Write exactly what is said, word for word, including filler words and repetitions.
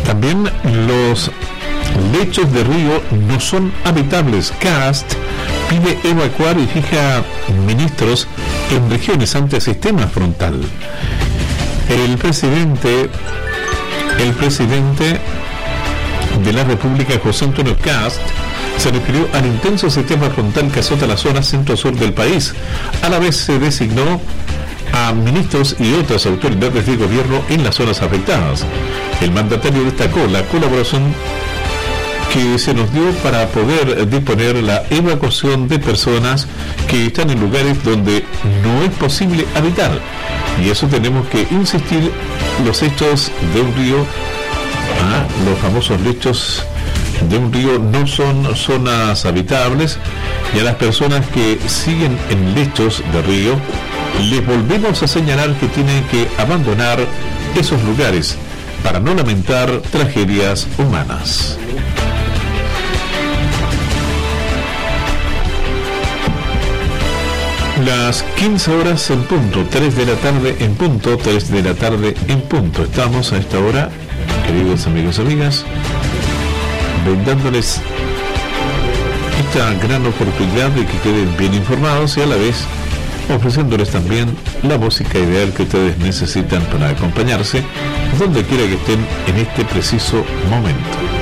También los lechos de río no son habitables. Cast pide evacuar y fija ministros en regiones ante sistema frontal. El presidente, el presidente de la República, José Antonio Cast, se refirió al intenso sistema frontal que azota la zona centro-sur del país. A la vez se designó a ministros y otras autoridades de gobierno en las zonas afectadas. El mandatario destacó la colaboración que se nos dio para poder disponer la evacuación de personas que están en lugares donde no es posible habitar. Y eso tenemos que insistir, los hechos de un río, ah, los famosos lechos de un río no son zonas habitables, y a las personas que siguen en lechos de río les volvemos a señalar que tienen que abandonar esos lugares para no lamentar tragedias humanas. Las quince horas en punto, tres de la tarde en punto, tres de la tarde en punto. Estamos a esta hora, queridos amigos y amigas, brindándoles esta gran oportunidad de que queden bien informados y a la vez ofreciéndoles también la música ideal que ustedes necesitan para acompañarse donde quiera que estén en este preciso momento.